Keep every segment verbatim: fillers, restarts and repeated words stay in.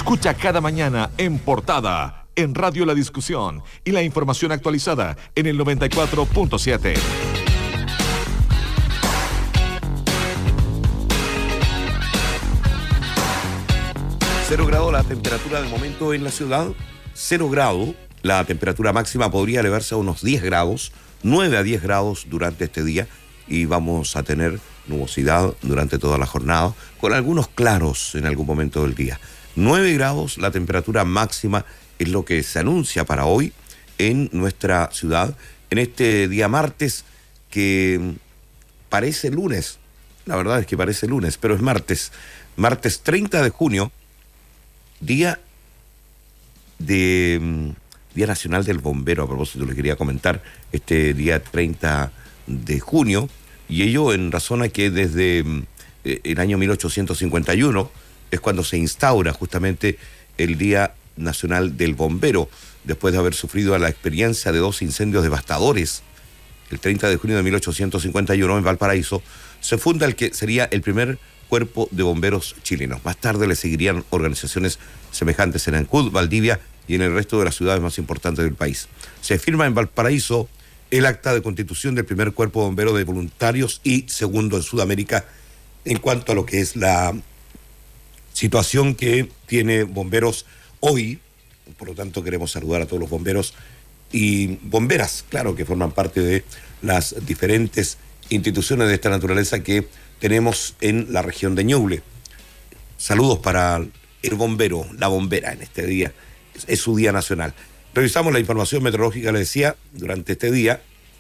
Escucha cada mañana en Portada, en Radio La Discusión y la información actualizada en el noventa y cuatro punto siete. Cero grado la temperatura de momento en la ciudad. Cero grado. La temperatura máxima podría elevarse a unos diez grados, nueve a diez grados durante este día, y vamos a tener nubosidad durante toda la jornada, con algunos claros en algún momento del día. nueve grados la temperatura máxima es lo que se anuncia para hoy en nuestra ciudad, en este día martes que parece lunes. La verdad es que parece lunes, pero es martes. Martes treinta de junio, día de... Día Nacional del Bombero. A propósito, les quería comentar este día treinta de junio, y ello en razón a que desde eh, el año mil ochocientos cincuenta y uno es cuando se instaura justamente el Día Nacional del Bombero, después de haber sufrido la experiencia de dos incendios devastadores. El treinta de junio de mil ochocientos cincuenta y uno en Valparaíso se funda el que sería el primer cuerpo de bomberos chilenos. Más tarde le seguirían organizaciones semejantes en Ancud, Valdivia y en el resto de las ciudades más importantes del país. Se firma en Valparaíso el acta de constitución del primer cuerpo de bomberos de voluntarios y segundo en Sudamérica en cuanto a lo que es la situación que tiene bomberos hoy. Por lo tanto, queremos saludar a todos los bomberos y bomberas, claro, que forman parte de las diferentes instituciones de esta naturaleza que tenemos en la región de Ñuble. Saludos para el bombero, la bombera en este día. Es su día nacional. Revisamos la información meteorológica, le decía, durante este día.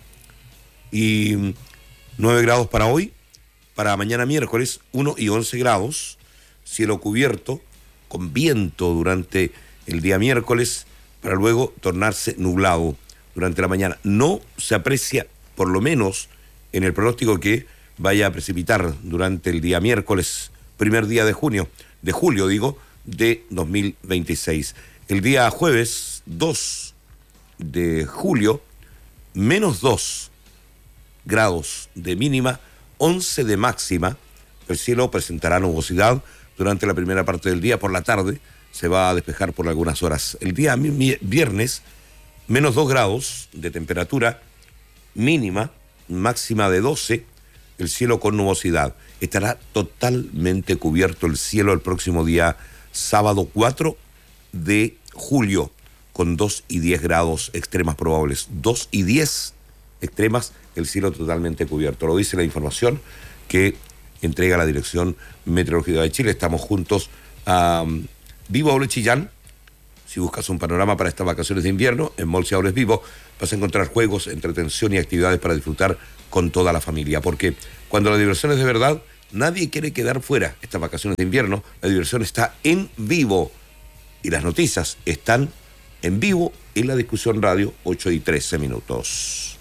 Y nueve grados para hoy. Para mañana miércoles, uno y once grados. Cielo cubierto, con viento durante el día miércoles, para luego tornarse nublado durante la mañana. No se aprecia, por lo menos en el pronóstico, que vaya a precipitar durante el día miércoles, primer día de junio, de julio, digo, de dos mil veintiséis. El día jueves, dos de julio, menos dos grados de mínima, once de máxima. El cielo presentará nubosidad durante la primera parte del día. Por la tarde se va a despejar por algunas horas. El día viernes, menos dos grados de temperatura mínima, máxima de doce, el cielo con nubosidad. Estará totalmente cubierto el cielo el próximo día sábado cuatro de julio, con dos y diez grados extremas probables. dos y diez extremas, el cielo totalmente cubierto. Lo dice la información que entrega la Dirección Meteorológica de Chile. Estamos juntos a um, Vivo Aules Chillán. Si buscas un panorama para estas vacaciones de invierno, en Mall Aules Vivo vas a encontrar juegos, entretención y actividades para disfrutar con toda la familia. Porque cuando la diversión es de verdad, nadie quiere quedar fuera. Estas vacaciones de invierno, la diversión está en vivo. Y las noticias están en vivo en La Discusión Radio, ocho y trece minutos.